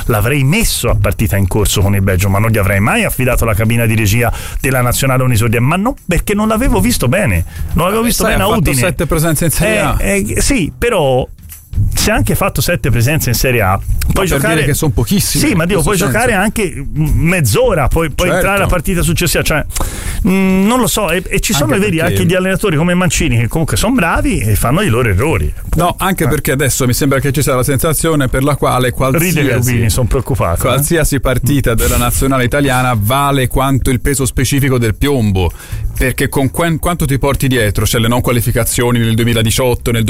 l'avrei messo a partita in corso con il Belgio, ma non gli avrei mai affidato la cabina di regia della nazionale unisodia, ma no, perché non l'avevo visto bene, non l'avevo visto bene a Udine. Ha fatto 7 presenze in Serie A. Sì, però se ha anche fatto 7 presenze in Serie A, puoi giocare, per dire che sono pochissimi. sì, ma dico, puoi giocare anche mezz'ora, poi entrare la partita successiva, cioè non lo so, e ci sono anche vedi perché... anche gli allenatori come Mancini che comunque sono bravi e fanno i loro errori. No, anche perché adesso mi sembra che ci sia la sensazione per la quale qualsiasi sono preoccupato, qualsiasi partita della nazionale italiana vale quanto il peso specifico del piombo, perché con quanto ti porti dietro, cioè le non qualificazioni nel 2018, nel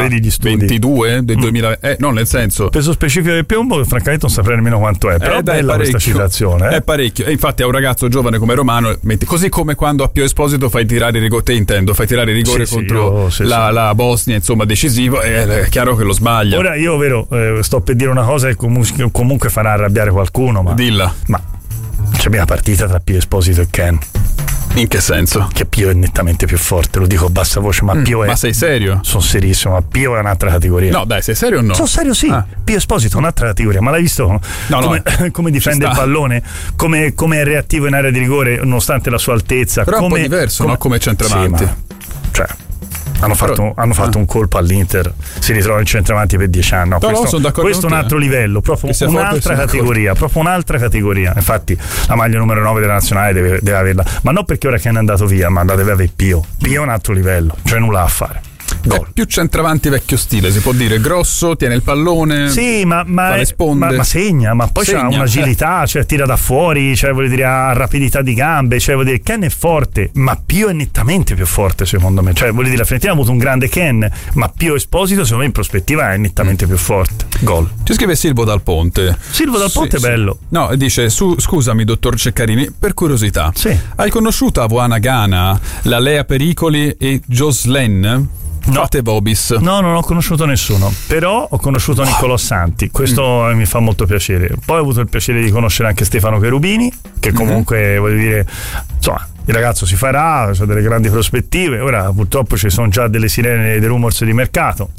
2022, del 2000, no, nel senso, peso specifico del piombo francamente non saprei nemmeno quanto è, però è bella questa citazione, è parecchio, e infatti a un ragazzo giovane come Romano così come quando a Pio Esposito fai tirare il rigore contro la Bosnia, insomma decisivo, è chiaro che lo sbaglia. Ora io sto per dire una cosa che comunque farà arrabbiare qualcuno, ma dilla, ma c'è una partita tra Pio Esposito e Ken. In che senso? Che Pio è nettamente più forte, lo dico a bassa voce, ma Pio è... Ma sei serio? Sono serissimo, ma Pio è un'altra categoria. No, dai, sei serio o no? Sono serio, sì. Pio Esposito è un'altra categoria, ma l'hai visto? Come difende il pallone, come è reattivo in area di rigore nonostante la sua altezza. Però è un po' diverso, no? Come centravanti. Sì, cioè... Hanno fatto un colpo all'Inter, si ritrova in centravanti per 10 anni. Questo è un altro livello, proprio un'altra categoria. Infatti la maglia numero 9 della nazionale deve averla, ma non perché ora che è andato via, ma deve avere Pio è un altro livello, cioè nulla a fare. Più centravanti vecchio stile, si può dire, grosso, tiene il pallone, sì, ma segna, ma poi c'ha un'agilità, cioè tira da fuori, cioè vuol dire ha rapidità di gambe, cioè vuol dire Ken è forte, ma Pio è nettamente più forte secondo me, cioè vuol dire la Fiorentina ha avuto un grande Ken, ma Pio Esposito secondo me in prospettiva è nettamente più forte. Gol. Ci scrive Silvo Dal Ponte. È bello. No, dice scusami dottor Ceccarini, per curiosità, hai conosciuto a Voana Ghana la Lea Pericoli e Joslen? No. Fate Bobis. No, non ho conosciuto nessuno, però ho conosciuto Niccolò Santi, questo mi fa molto piacere. Poi ho avuto il piacere di conoscere anche Stefano Cherubini, che comunque voglio dire, insomma, il ragazzo si farà, ha delle grandi prospettive. Ora purtroppo ci sono già delle sirene dei rumors di mercato,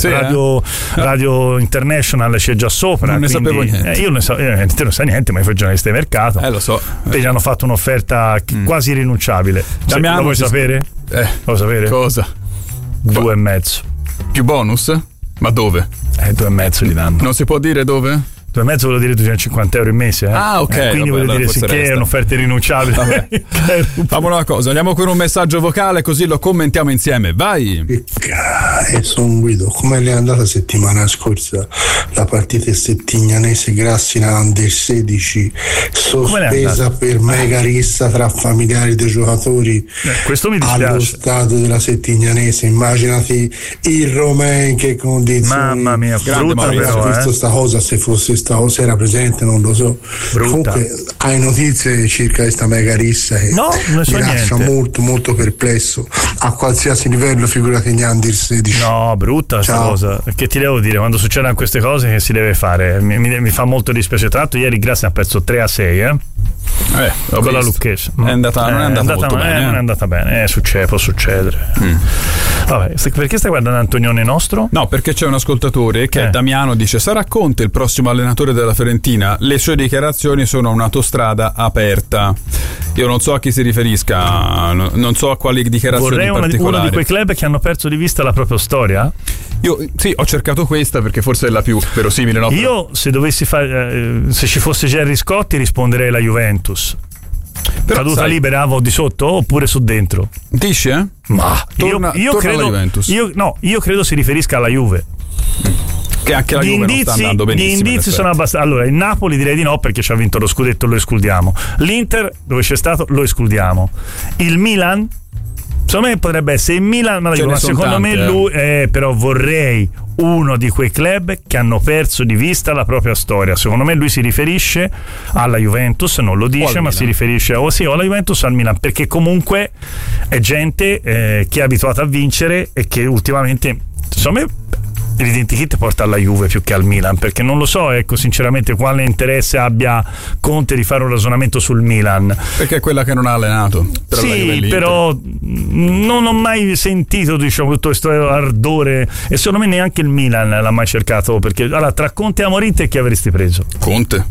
Radio International c'è già sopra, non ne sapevo niente. Io non so niente, ma io fui giornalista di mercato, lo so, e gli hanno fatto un'offerta quasi irrinunciabile. Lo vuoi sapere? Lo sapere? Cosa? 2,5 più bonus? Ma dove? 2,5 gli danno. Non si può dire dove? 2,5 vuol dire 250 euro in mese. Ah, ok. Quindi vuol dire sì che è un'offerta irrinunciabile. Facciamo una cosa, andiamo con un messaggio vocale così lo commentiamo insieme. Vai. Sono Guido. Come le è andata settimana scorsa la partita settignanese Grassina Under 16 sospesa per mega rissa tra familiari dei giocatori? Questo mi dispiace. Allo stadio della settignanese, immaginati il Romain che condizioni. Mamma mia, brutta però, sta cosa, se fosse sta cosa era presente non lo so. Brutta. Comunque hai notizie circa questa mega rissa che mi lascia molto molto perplesso a qualsiasi livello, figurati in Under 16. No, brutta questa cosa. Che ti devo dire, quando succedono queste cose che si deve fare? Mi fa molto dispiacere. Tra l'altro ieri Grassina ha perso 3-6 con la Lucchese. Non è andata molto bene. Non è andata bene, può succedere. Vabbè, perché stai guardando Antonione nostro? No, perché c'è un ascoltatore che è Damiano, dice: sarà Conte il prossimo allenatore della Fiorentina? Le sue dichiarazioni sono un'autostrada aperta. Io non so a chi si riferisca, non so a quali dichiarazioni in particolare. Uno di quei club che hanno perso di vista la propria storia? Io sì, ho cercato questa perché forse è la più verosimile, no? Io se dovessi fare se ci fosse Gerry Scotti risponderei la Juventus. Però, caduta libera di sotto oppure su dentro? Dici, eh? Ma io credo Juventus. Io credo si riferisca alla Juve. Che anche la Juve non sta andando benissimo. Gli indizi sono abbastanza. Allora, il Napoli direi di no perché ci ha vinto lo scudetto, lo escludiamo. L'Inter, dove c'è stato, lo escludiamo. Il Milan, secondo me potrebbe essere il Milan, ma secondo me lui però vorrei uno di quei club che hanno perso di vista la propria storia. Secondo me lui si riferisce alla Juventus, non lo dice, ma si riferisce o alla Juventus o al Milan, perché comunque è gente che è abituata a vincere e che ultimamente, secondo me, l'identikit porta alla Juve più che al Milan, perché non lo so, ecco, sinceramente quale interesse abbia Conte di fare un ragionamento sul Milan, perché è quella che non ha allenato. Sì, però non ho mai sentito, diciamo, tutto questo ardore, e secondo me neanche il Milan l'ha mai cercato, perché allora tra Conte e Amorim chi avresti preso? Conte.